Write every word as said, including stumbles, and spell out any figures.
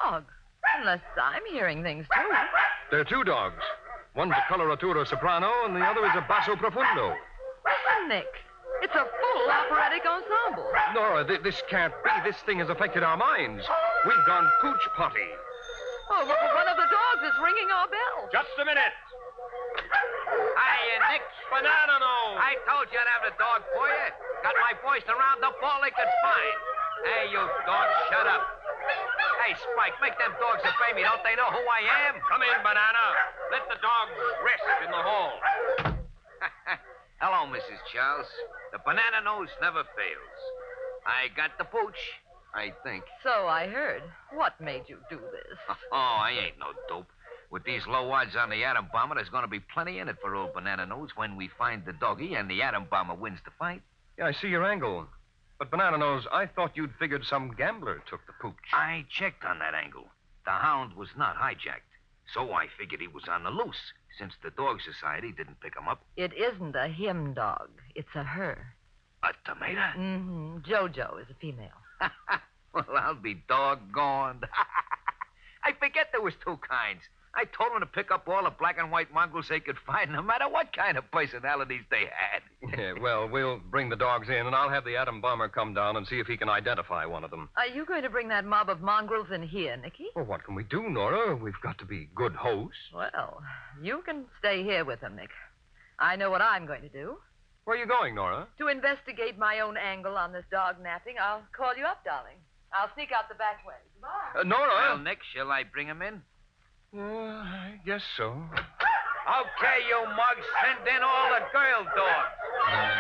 dog. Unless I'm hearing things, too. There are two dogs. One's a coloratura soprano, and the other is a basso profundo. Listen, Nick. It's a full operatic ensemble. Nora, th- this can't be. This thing has affected our minds. We've gone pooch potty. Oh, look, one of the dogs is ringing our bell. Just a minute. Hiya, Nick. Banana nose. I told you I'd have the dog for you. Got my boys to round up all they could find. Hey, you dog, shut up. Hey, Spike, make them dogs obey me. Don't they know who I am? Come in, Banana. Let the dogs rest in the hall. Hello, Missus Charles. The banana nose never fails. I got the pooch, I think. So I heard. What made you do this? Oh, I ain't no dope. With these low odds on the atom bomber, there's going to be plenty in it for old Banana Nose when we find the doggy and the atom bomber wins the fight. Yeah, I see your angle. But, Banana Nose, I thought you'd figured some gambler took the pooch. I checked on that angle. The hound was not hijacked. So I figured he was on the loose, since the Dog Society didn't pick him up. It isn't a him dog. It's a her. A tomato? Mm-hmm. Jojo is a female. Well, I'll be doggone. I forget there was two kinds. I told them to pick up all the black and white mongrels they could find, no matter what kind of personalities they had. Yeah, well, we'll bring the dogs in, and I'll have the atom bomber come down and see if he can identify one of them. Are you going to bring that mob of mongrels in here, Nicky? Well, what can we do, Nora? We've got to be good hosts. Well, you can stay here with them, Nick. I know what I'm going to do. Where are you going, Nora? To investigate my own angle on this dog napping, I'll call you up, darling. I'll sneak out the back way. Goodbye. Uh, Nora! Well, Nick, shall I bring him in? Uh, I guess so. Okay, you mugs, send in all the girl dogs.